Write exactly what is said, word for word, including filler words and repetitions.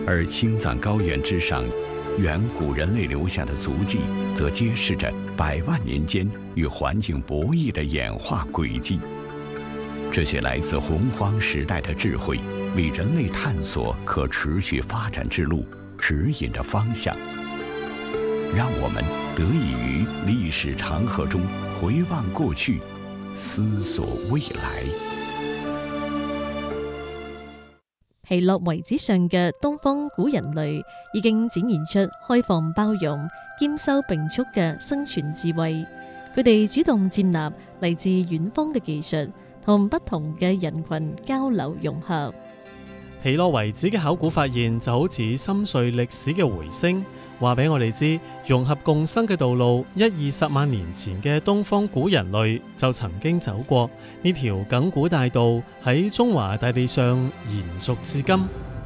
而青藏高原之上，远古人类留下的足迹，则揭示着百万年间与环境博弈的演化轨迹。这些来自洪荒时代的智慧，为人类探索可持续发展之路指引着方向。让我们得以於歷史長河中回望過去，思索未來。 皮諾遺址上嘅東方古人類已經展現出開放包容、兼收並蓄嘅生存智慧。佢哋主動接納嚟自遠方嘅技術，同不同嘅人群交流融合。 皮諾遺址嘅考古發現就好似深邃歷史嘅回聲，話俾我哋知融合共生嘅道路，一二十萬年前嘅東方古人類就曾經走過呢條亙古大道，喺中華大地上延續至今。